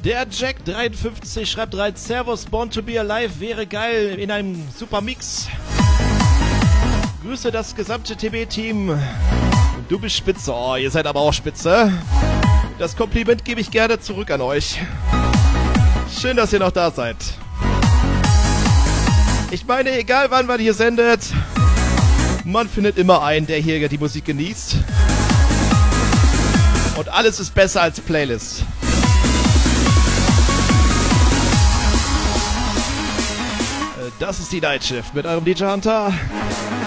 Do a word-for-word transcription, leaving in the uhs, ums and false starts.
Der Jack dreiundfünfzig schreibt rein, Servus, Born to be Alive wäre geil in einem super Mix. Grüße das gesamte T B-Team. Und du bist spitze. Oh, ihr seid aber auch spitze. Das Kompliment gebe ich gerne zurück an euch. Schön, dass ihr noch da seid. Ich meine, egal wann man hier sendet, man findet immer einen, der hier die Musik genießt. Und alles ist besser als Playlist. Das ist die Night Shift mit eurem D J Hunter.